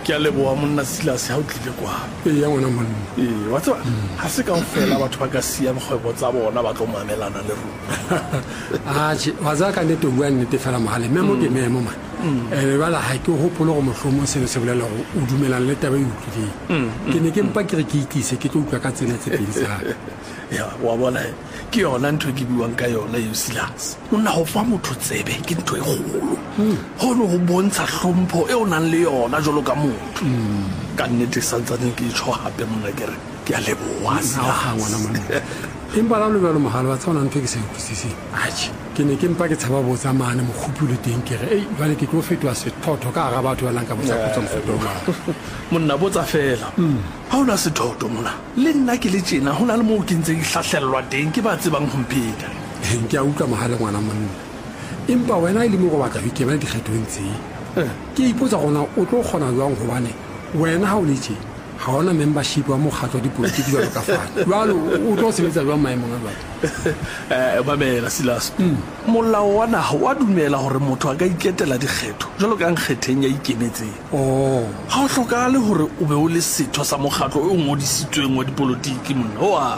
ke a leboa monna Silas ha o tlile kwa ya ngwana monna wa tseba ha se kaofela batho ba ka siya bokgwebo tsa bona ba tlo mamelana le rona wa za ka nnete bua nnete fela mogale memo ke memo man bala ha ke hopole go mohlomong se se bolela go o dumelang le taba e utlwileng ke ne ke mpa ke re ke itlise ke tlo utlwa ka tsena tse pedi sa ya wa bona ke yona ntho ke buang ka yona yo Silas monna ho fa motho tsebe ke ntho e kgolo hono ho bontsha hlompho e o nang le yona jolo ka motho ka nnete santsane ke tsho hape monna ke re ke a leboa ngwana monna empa la lebelo mogala wa tsona ntho ke se utlwisise ke ne ke mpa ke tshaba botsa mane mogopolo teng ke re jwale ke tlo fetoa sethotho ka ga batho ba lang ka botsa kgotsa mofeto monna botsa fela ha ona sethotho monna le nna ke le tjena hona le mo ke ntse ke hlahlellwa teng ke ba tsebang hompeta ke a utlwa mogale ngwana monna empa wena ile mo go batla ho ikemela dikgethong tse ke ipotsa gona o tlo kgona jwang gobane wena ha o le tje ha ona membership wa mokgatlo wa dipolotiki jwalo ka fana jwalo o tlo sebetsa jwang maemong a jwalo mamela Silas molao wa naha wa dumela hore motho a ka iketela dikgetho jwalo ka nkgetheng ya ikemetseng ha o hlokahale hore o be o le setho sa mokgatlo o ngodisitsweng wa dipolotiki monna hoa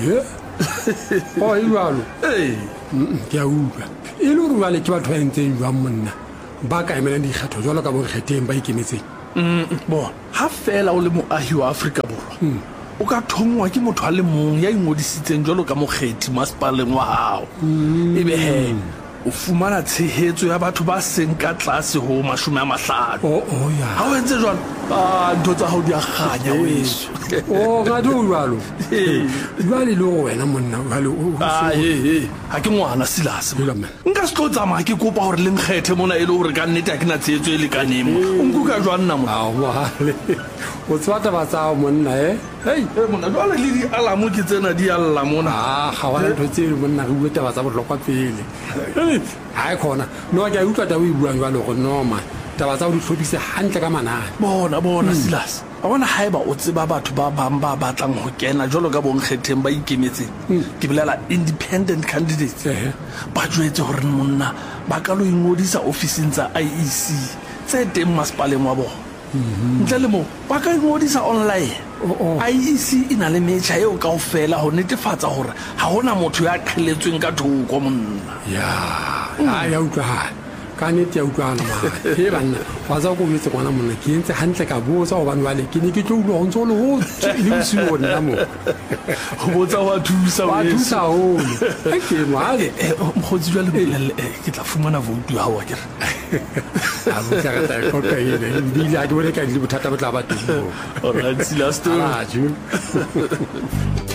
e jwalo ke a utlwa e le hore jwale ke batho ba entseng jwang monna ba ka emelang dikgetho jwalo ka bokgetheng ba ikemetseng bona ha fela o le moahi wa Afrika Borwa o ka thongwa ke motho a le mong ya ingodisitseng jwalo ka mokgethi masepaleng wa hao ebe he o fumana tshehetso ya batho ba seng ka tlase ho 50 ha o entse jwalo ntho tsa hao di a kganya weso ga di jwalo jwale le go wena monna ha ke ngwana Silas nka se tlo tsamaya ke kopa gore le nkgethe mona e le gore ka nnete ha ke na tshehetso e lekaneng o nkuka jwang nna mona o tswata ba tsa monna monna jwale le di-alamo ke tsena di alla mona ga wana ntho tse monna re bue taba tsa bohlokwa pele ha e khona no ke a utlwa taba e buang jwalo go noma taba tsa go di hlopise hantle ka manane bona Silas a bona haeba o tseba batho ba bang ba batlang ho kena jwalo ka bonkgetheng ba ikemetseng ke bolela independent candidates ba jwetse hore monna ba ka lo ingodisa ofising tsa IEC tse teng masepaleng wa bona ntle le mo ba ka ingodisa online IEC ina le metjha eo kaofela ho netefatsa hore ha hona motho ya qheletsweng ka thoko monna ya utlwa ka nnete ya utlwana he banna wa tsa go botse ngwana monna ke ntse hantle ka botsa go bana bale ke ne ke tlo utlwa go ntse le ho le bosigo nna mo go botsa wa thusa ho ke male mkhotsi jwa le ke tla fumana vote ya hawa ke a botsa ka ta ko ka ile di la di bone ka di bothata ba tla ba teng all right Silas